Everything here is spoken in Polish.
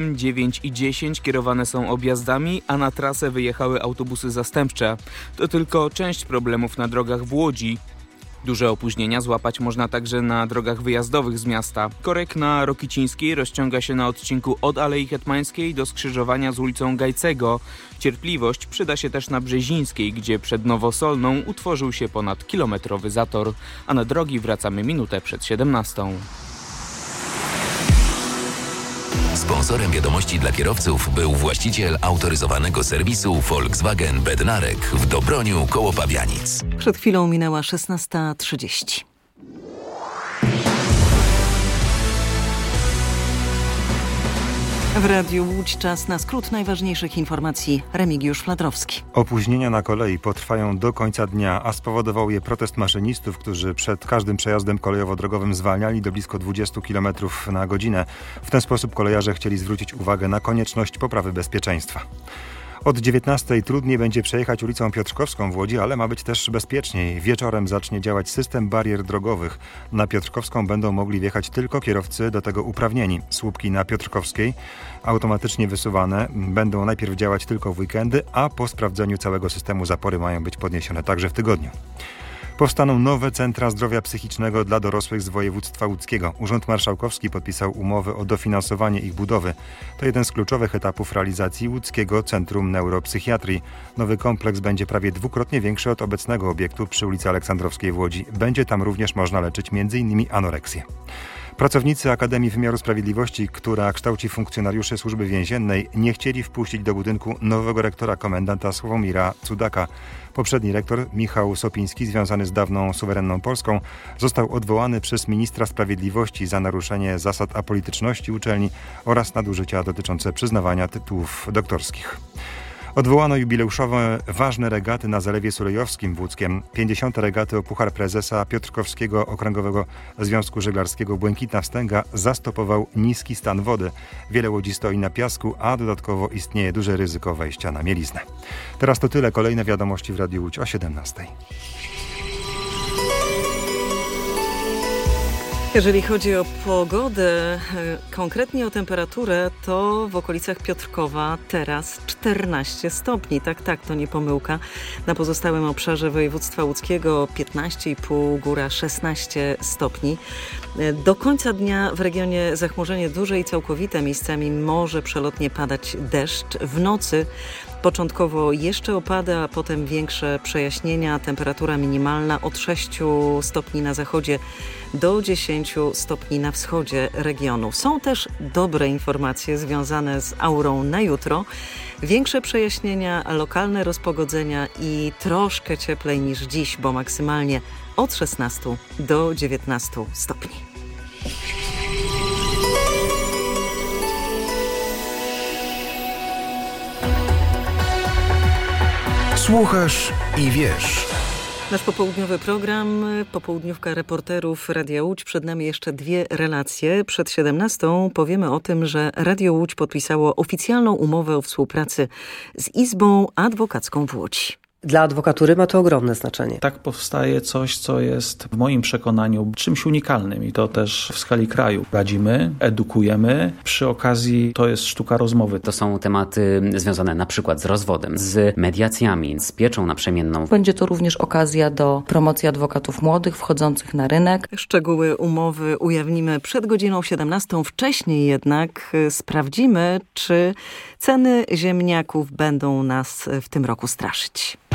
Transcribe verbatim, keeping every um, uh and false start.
dziewięć i dziesięć kierowane są objazdami, a na trasę wyjechały autobusy zastępcze. To tylko część problemów na drogach w Łodzi. Duże opóźnienia złapać można także na drogach wyjazdowych z miasta. Korek na Rokicińskiej rozciąga się na odcinku od Alei Hetmańskiej do skrzyżowania z ulicą Gajcego. Cierpliwość przyda się też na Brzezińskiej, gdzie przed Nowosolną utworzył się ponad kilometrowy zator. A na drogi wracamy minutę przed siedemnastą. Sponsorem wiadomości dla kierowców był właściciel autoryzowanego serwisu Volkswagen Bednarek w Dobroniu koło Pabianic. Przed chwilą minęła szesnasta trzydzieści. W Radiu Łódź czas na skrót najważniejszych informacji. Remigiusz Fladrowski. Opóźnienia na kolei potrwają do końca dnia, a spowodował je protest maszynistów, którzy przed każdym przejazdem kolejowo-drogowym zwalniali do blisko dwudziestu kilometrów na godzinę. W ten sposób kolejarze chcieli zwrócić uwagę na konieczność poprawy bezpieczeństwa. Od dziewiętnastej trudniej będzie przejechać ulicą Piotrkowską w Łodzi, ale ma być też bezpieczniej. Wieczorem zacznie działać system barier drogowych. Na Piotrkowską będą mogli wjechać tylko kierowcy do tego uprawnieni. Słupki na Piotrkowskiej automatycznie wysuwane będą najpierw działać tylko w weekendy, a po sprawdzeniu całego systemu zapory mają być podniesione także w tygodniu. Powstaną nowe centra zdrowia psychicznego dla dorosłych z województwa łódzkiego. Urząd Marszałkowski podpisał umowę o dofinansowanie ich budowy. To jeden z kluczowych etapów realizacji Łódzkiego Centrum Neuropsychiatrii. Nowy kompleks będzie prawie dwukrotnie większy od obecnego obiektu przy ulicy Aleksandrowskiej w Łodzi. Będzie tam również można leczyć m in anoreksję. Pracownicy Akademii Wymiaru Sprawiedliwości, która kształci funkcjonariuszy Służby Więziennej, nie chcieli wpuścić do budynku nowego rektora komendanta Sławomira Cudaka. Poprzedni rektor, Michał Sopiński, związany z dawną suwerenną Polską, został odwołany przez ministra sprawiedliwości za naruszenie zasad apolityczności uczelni oraz nadużycia dotyczące przyznawania tytułów doktorskich. Odwołano jubileuszowe ważne regaty na Zalewie Sulejowskim w Łódzkiem. pięćdziesiąte regaty o Puchar Prezesa Piotrkowskiego Okręgowego Związku Żeglarskiego Błękitna Wstęga zastopował niski stan wody. Wiele łodzi stoi na piasku, a dodatkowo istnieje duże ryzyko wejścia na mieliznę. Teraz to tyle. Kolejne wiadomości w Radiu Łódź o siedemnastej. Jeżeli chodzi o pogodę, konkretnie o temperaturę, to w okolicach Piotrkowa teraz czternaście stopni. Tak, tak, to nie pomyłka. Na pozostałym obszarze województwa łódzkiego piętnaście i pół, góra szesnaście stopni. Do końca dnia w regionie zachmurzenie duże i całkowite, miejscami może przelotnie padać deszcz. W nocy początkowo jeszcze opada, a potem większe przejaśnienia. Temperatura minimalna od sześciu stopni na zachodzie do dziesięciu stopni na wschodzie regionu. Są też dobre informacje związane z aurą na jutro. Większe przejaśnienia, lokalne rozpogodzenia i troszkę cieplej niż dziś, bo maksymalnie od szesnastu do dziewiętnastu stopni. Słuchasz i wiesz. Nasz popołudniowy program, popołudniówka reporterów Radia Łódź. Przed nami jeszcze dwie relacje. Przed siedemnastą powiemy o tym, że Radio Łódź podpisało oficjalną umowę o współpracy z Izbą Adwokacką w Łodzi. Dla adwokatury ma to ogromne znaczenie. Tak powstaje coś, co jest w moim przekonaniu czymś unikalnym i to też w skali kraju. Radzimy, edukujemy. Przy okazji to jest sztuka rozmowy. To są tematy związane na przykład z rozwodem, z mediacjami, z pieczą naprzemienną. Będzie to również okazja do promocji adwokatów młodych wchodzących na rynek. Szczegóły umowy ujawnimy przed godziną siedemnastą. Wcześniej jednak sprawdzimy, czy ceny ziemniaków będą nas w tym roku straszyć.